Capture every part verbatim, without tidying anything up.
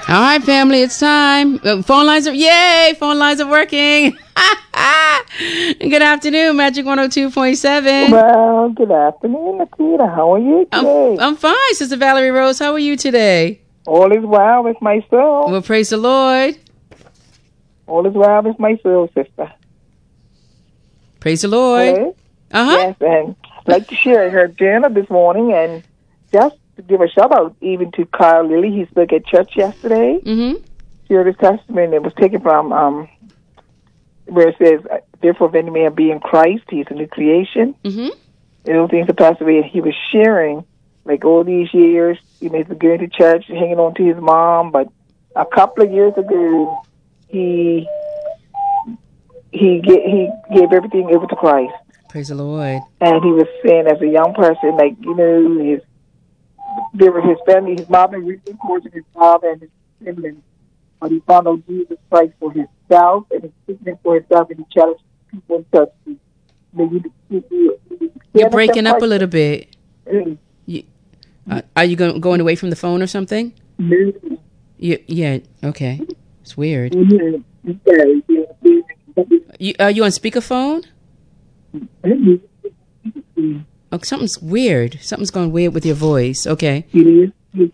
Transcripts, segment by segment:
All right, family, it's time. Uh, phone lines are, yay, phone lines are working. Good afternoon, Magic one oh two point seven. Well, good afternoon, Nikita. How are you today? I'm, I'm fine, Sister Valerie Rose. How are you today? All is well with my soul. Well, praise the Lord. All is well with my soul, sister. Praise the Lord. Hello? Uh-huh. Yes, and I'd like to share her journal this morning, and just to give a shout out even to Kyle Lilly. He spoke at church yesterday. Mm-hmm. Shared his testimony. It was taken from um, where it says, therefore, if any man be in Christ, he's a new creation. Mm-hmm. And those things are possible. He was sharing, like all these years, you know, he's been going to church, hanging on to his mom, but a couple of years ago, he he get, he gave everything over to Christ. Praise the Lord. And he was saying, as a young person, like, you know, his there was his family, his mom and recent course, his father and his siblings, but he found out Jesus Christ for himself, and he's speaking it for himself, and he challenged people in church. You know, you, you, you, you You're breaking up a little bit. Mm. You, uh, are you going going away from the phone or something? Mm. You, yeah. Okay. It's weird. Mm-hmm. You, are you on speakerphone? Mm-hmm. Oh, something's weird. Something's going weird with your voice. Okay. It is.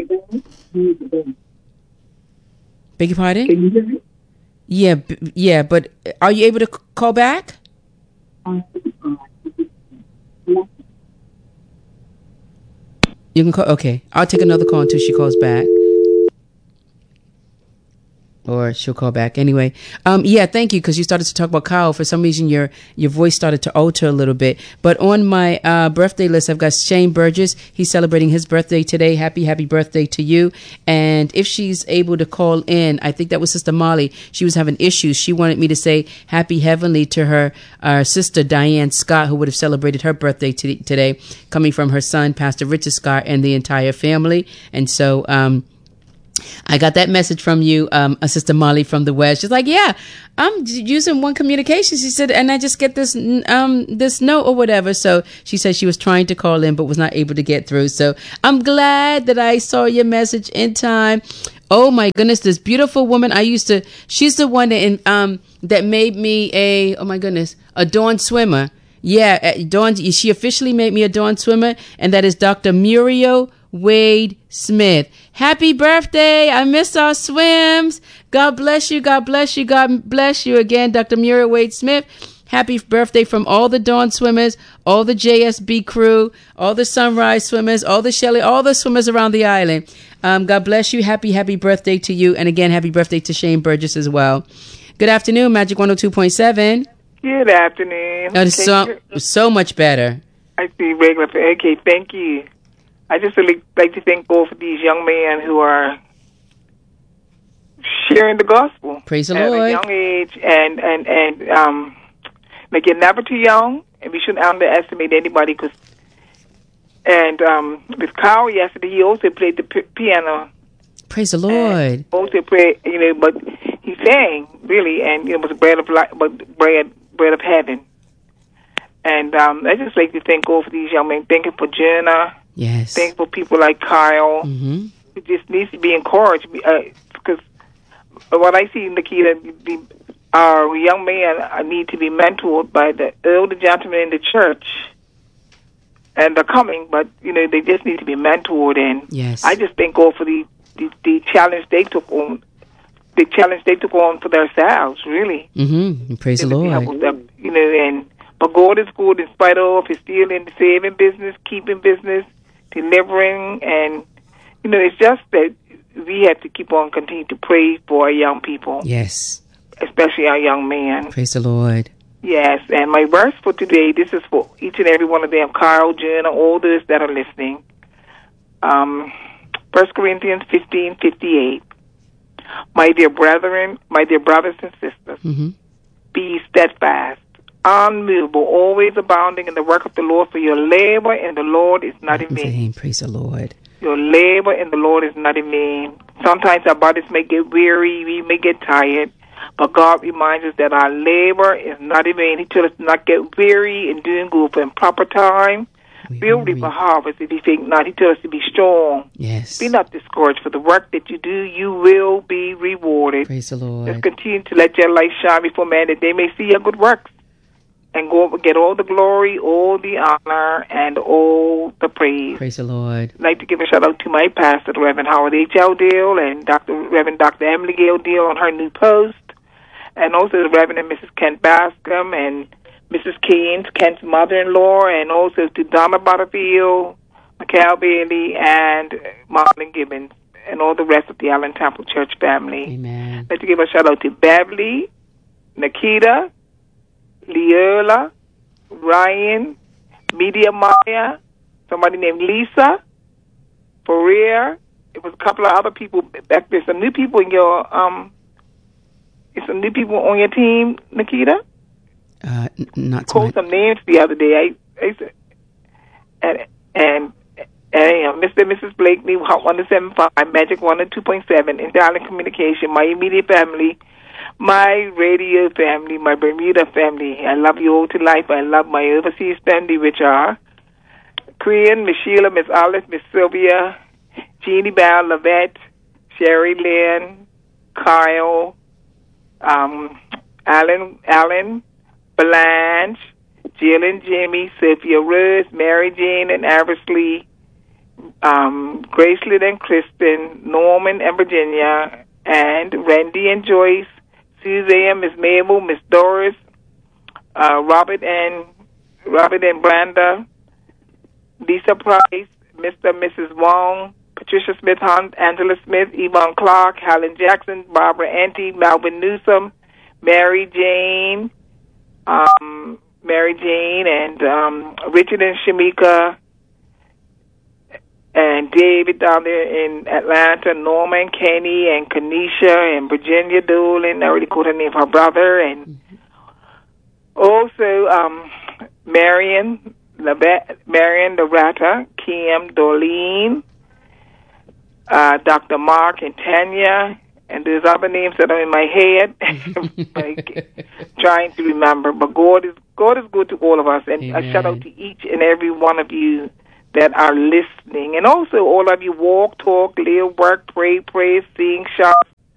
Beg your pardon? Can you hear me? Yeah, b- yeah, but are you able to c- call back? You can call. Okay, I'll take another call until she calls back. Or she'll call back anyway. Um, yeah, thank you, because you started to talk about Kyle. For some reason, your your voice started to alter a little bit. But on my uh, birthday list, I've got Shane Burgess. He's celebrating his birthday today. Happy, happy birthday to you. And if she's able to call in, I think that was Sister Molly. She was having issues. She wanted me to say happy heavenly to her uh, sister, Diane Scott, who would have celebrated her birthday t- today, coming from her son, Pastor Richard Scott, and the entire family. And so... Um, I got that message from you, um, uh, Sister Molly from the West. She's like, yeah, I'm using One Communication. She said, and I just get this, um, this note or whatever. So she said she was trying to call in, but was not able to get through. So I'm glad that I saw your message in time. Oh my goodness, this beautiful woman. I used to, she's the one that, um, that made me a, oh my goodness, a dawn swimmer. Yeah, dawn, she officially made me a dawn swimmer. And that is Doctor Muriel Wade Smith. Happy birthday. I missed our swims. God bless you. God bless you. God bless you again, Doctor Muriel Wade Smith. Happy birthday from all the Dawn swimmers, all the J S B crew, all the Sunrise swimmers, all the Shelley, all the swimmers around the island. Um, God bless you. Happy, happy birthday to you. And again, happy birthday to Shane Burgess as well. Good afternoon, Magic one oh two point seven. Good afternoon. Oh, it's so, so much better. I see regular. Okay, thank you. I just really like to thank both of these young men who are sharing the gospel. Praise the at Lord. At a young age, and and and um, like you're never too young, and we shouldn't underestimate anybody. Cause, and um, with Kyle yesterday, he also played the p- piano. Praise the Lord. Also played, you know, but he sang really, and it was bread of life, but bread bread of heaven. And um, I just like to thank all of these young men. Thank you for Jenna. Yes. Thank for people like Kyle. Mm-hmm. It just needs to be encouraged uh, because what I see, Nikita, the, our young men need to be mentored by the older gentlemen in the church, and they're coming, but you know they just need to be mentored. And yes. I just thank God for the, the the challenge they took on, the challenge they took on for themselves. Really. Mm-hmm. Praise the Lord. Them, you know, and but God is good in spite of. He's still in the saving business, keeping business, delivering, and you know, it's just that we have to keep on continuing to pray for our young people. Yes. Especially our young men. Praise the Lord. Yes, and my verse for today, this is for each and every one of them, Kyle, Jen, all those that are listening. Um, First Corinthians fifteen fifty-eight. My dear brethren, my dear brothers and sisters, mm-hmm. be steadfast, unmovable, always abounding in the work of the Lord, for your labor in the Lord is not in vain. Praise the Lord. Your labor in the Lord is not in vain. Sometimes our bodies may get weary, we may get tired, but God reminds us that our labor is not in vain. He told us to not get weary in doing good, for in proper time We we'll will reap a reap. harvest if you think not. He tells us to be strong. Yes. Be not discouraged. For the work that you do, you will be rewarded. Praise the Just Lord. continue to let your light shine before man, that they may see your good works and go get all the glory, all the honor, and all the praise. Praise the Lord. I'd like to give a shout out to my pastor, the Reverend Howard H. L. Deal, and Doctor Reverend Doctor Emily Gale Deal on her new post, and also the Reverend and Missus Kent Bascom and Missus Keynes, Kent's mother-in-law, and also to Donna Butterfield, McCall Bailey, and Marlon Gibbons, and all the rest of the Allen Temple Church family. Amen. I'd like to give a shout out to Beverly, Nikita, Leola, Ryan, Media Maya, somebody named Lisa, Faria. It was a couple of other people back there. Some new people in your um. Is some new people on your team, Nikita? Uh, n- not to Called my, some names the other day. I, I said, and and and uh, Mister and Missus Blakely, Hot one to seven five, Magic one and two point seven, in Dialing Communication, my immediate family, my radio family, my Bermuda family. I love you all to life. I love my overseas family, which are Korean, Miss Sheila, Miss Olive, Miss Sylvia, Jeannie Bell, Lavette, Sherry Lynn, Kyle, um, Alan, Alan, Blanche, Jill and Jimmy, Sophia Rose, Mary Jane and Eversley, um, Graceland and Kristen, Norman and Virginia, and Randy and Joyce, Suzanne, Miss Mabel, Miss Doris, uh, Robert and Robert and Brenda, Lisa Price, Mister and Missus Wong, Patricia Smith Hunt, Angela Smith, Yvonne Clark, Helen Jackson, Barbara Ante, Melvin Newsom, Mary Jane, um, Mary Jane, and um, Richard and Shamika, and David down there in Atlanta, Norma and Kenny, and Kanisha, and Virginia Doolin. I already called her name, her brother, and mm-hmm. also um, Marion, Labette, Marion Loretta, Kim, Dorleen, uh, Doctor Mark, and Tanya, and there's other names that are in my head, like, trying to remember. But God is God is good to all of us, and Amen. A shout out to each and every one of you that are listening, and also all of you walk, talk, live, work, pray, praise, sing, shout,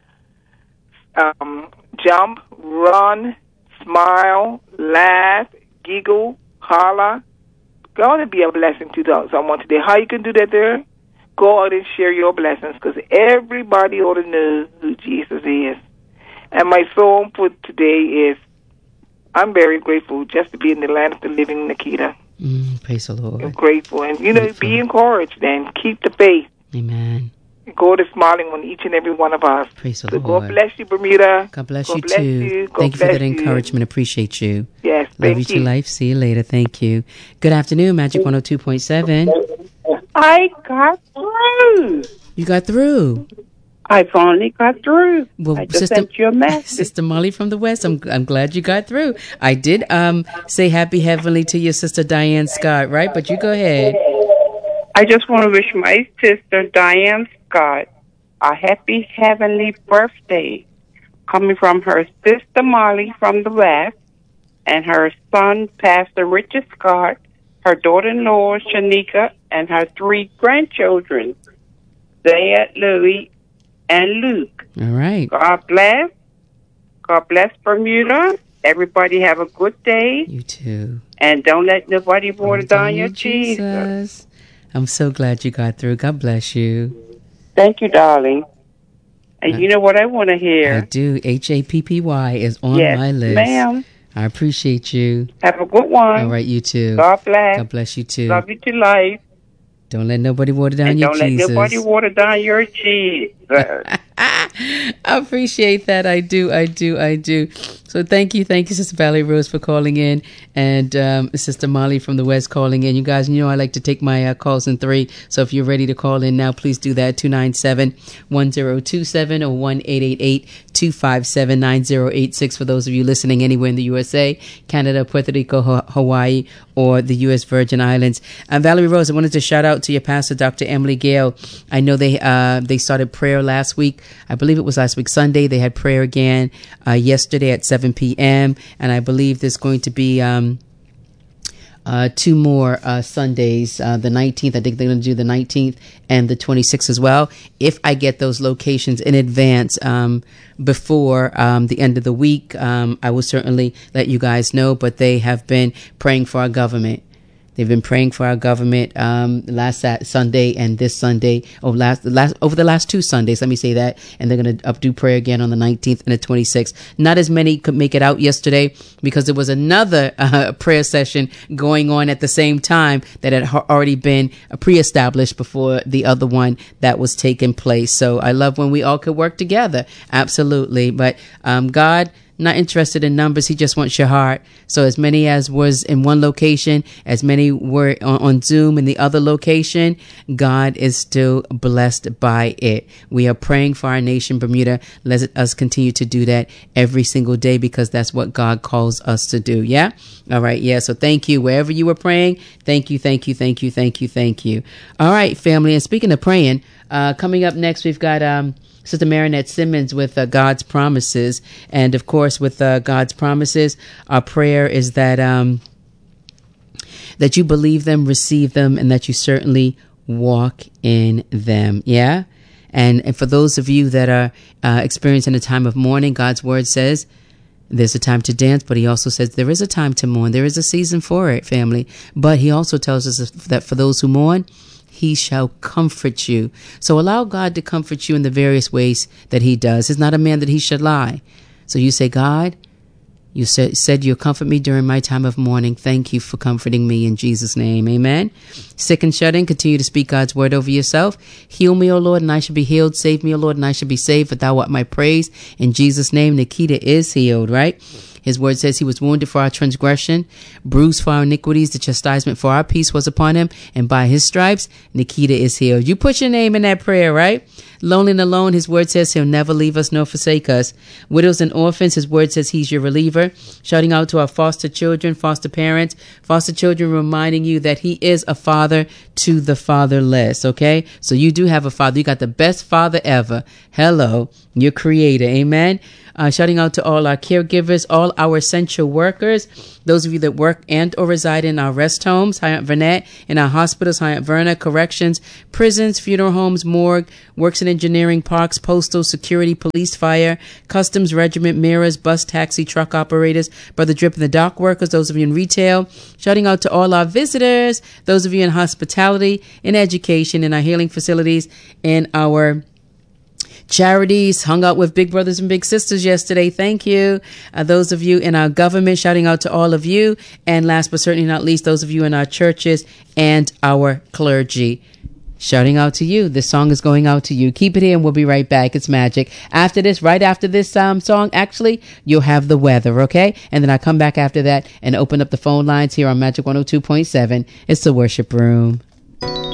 um, jump, run, smile, laugh, giggle, holler. Go and be a blessing to someone today. How you can do that there? Go out and share your blessings, because everybody ought to know who Jesus is. And my song for today is, I'm very grateful just to be in the land of the living, Nikita. Mm, praise the Lord. I'm grateful. And, you know, grateful. Be encouraged and keep the faith. Amen. God is smiling on each and every one of us. Praise the so Lord. God bless you, Bermuda. God bless God you, bless too. You. Thank you for that you. encouragement. Appreciate you. Yes, Love thank you you. to life. See you later. Thank you. Good afternoon, Magic one oh two point seven. I got through. You got through. I finally got through. Well, I just Sister, sent you a message. Sister Molly from the West, I'm I'm glad you got through. I did um say happy heavenly to your sister Diane Scott, right? But you go ahead. I just want to wish my sister Diane Scott a happy heavenly birthday, coming from her sister Molly from the West, and her son Pastor Richard Scott, her daughter-in-law Shanika, and her three grandchildren, Zayat, Louie, and Luke. All right. God bless. God bless Bermuda. Everybody have a good day. You too. And don't let nobody water down your cheese. Jesus. I'm so glad you got through. God bless you. Thank you, darling. And uh, you know what I want to hear? I do. H A P P Y is on yes, my list. ma'am. I appreciate you. Have a good one. All right, you too. God bless. God bless you too. Love you to life. Don't let nobody water down and your don't Jesus. Don't let nobody water down your cheese. I appreciate that. I do. I do. I do. So thank you. Thank you, Sister Valerie Rose, for calling in, and um, Sister Molly from the West calling in. You guys, you know I like to take my uh, calls in three. So if you're ready to call in now, please do that. two nine seven, one zero two seven or one eight eight eight, two five seven, nine zero eight six for those of you listening anywhere in the U S A, Canada, Puerto Rico, Hawaii, or the U S Virgin Islands. And Valerie Rose, I wanted to shout out to your pastor, Doctor Emily Gale. I know they uh, they started prayer last week. I believe it was last week Sunday. They had prayer again uh, yesterday at seven p.m. and I believe there's going to be um, uh, two more uh, Sundays, uh, the nineteenth. I think they're going to do the nineteenth and the twenty-sixth as well. If I get those locations in advance um, before um, the end of the week, um, I will certainly let you guys know. But they have been praying for our government. They've been praying for our government um, last Sat- Sunday and this Sunday, over, last, last, over the last two Sundays, let me say that. And they're going to up do prayer again on the nineteenth and the twenty-sixth. Not as many could make it out yesterday because there was another uh, prayer session going on at the same time that had ha- already been pre-established before the other one that was taking place. So I love when we all could work together. Absolutely. But um, God... not interested in numbers. He just wants your heart. So as many as was in one location, as many were on, on Zoom in the other location, God is still blessed by it. We are praying for our nation, Bermuda. Let us continue to do that every single day because that's what God calls us to do. Yeah. All right. Yeah. So thank you. Wherever you were praying, thank you, thank you, thank you, thank you, thank you. All right, family. And speaking of praying, uh, coming up next, we've got, um, Sister Marinette Simmons with uh, God's Promises. And of course, with uh, God's Promises, our prayer is that um, that you believe them, receive them, and that you certainly walk in them. Yeah. And, and for those of you that are uh, experiencing a time of mourning, God's word says there's a time to dance, but he also says there is a time to mourn. There is a season for it, family. But he also tells us that for those who mourn, he shall comfort you. So allow God to comfort you in the various ways that he does. He's not a man that he should lie. So you say, God, you said, said you'll comfort me during my time of mourning. Thank you for comforting me in Jesus' name. Amen. Sick and shut in, continue to speak God's word over yourself. Heal me, O Lord, and I shall be healed. Save me, O Lord, and I shall be saved. For thou art my praise. In Jesus' name, Nikita is healed, right? His word says he was wounded for our transgression, bruised for our iniquities. The chastisement for our peace was upon him. And by his stripes, Nikita is healed. You put your name in that prayer, right? Lonely and alone, his word says he'll never leave us nor forsake us. Widows and orphans, his word says he's your reliever. Shouting out to our foster children, foster parents, foster children, reminding you that he is a father to the fatherless. Okay. So you do have a father. You got the best father ever. Hello, your creator. Amen. Uh, shouting out to all our caregivers, all our essential workers, those of you that work and or reside in our rest homes, Hi Aunt Vernette, in our hospitals, Hi Aunt Verna, corrections, prisons, funeral homes, morgue, works in engineering, parks, postal, security, police, fire, customs, regiment, mirrors, bus, taxi, truck operators, Brother Drip and the dock workers, those of you in retail, shouting out to all our visitors, those of you in hospitality, in education, in our healing facilities, in our charities, hung out with big brothers and big sisters yesterday. Thank you. Uh, those of you in our government, shouting out to all of you. And last but certainly not least, those of you in our churches and our clergy. Shouting out to you. This song is going out to you. Keep it here and we'll be right back. It's magic. After this, right after this um, song, actually, you'll have the weather, okay? And then I come back after that and open up the phone lines here on Magic one oh two point seven. It's the Worship Room.